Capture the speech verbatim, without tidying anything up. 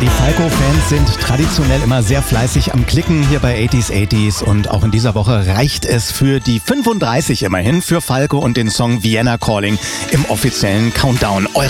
Die Falco-Fans sind traditionell immer sehr fleißig am Klicken hier bei achtziger achtziger und auch in dieser Woche reicht es für die fünfunddreißig immerhin für Falco und den Song Vienna Calling im offiziellen Countdown.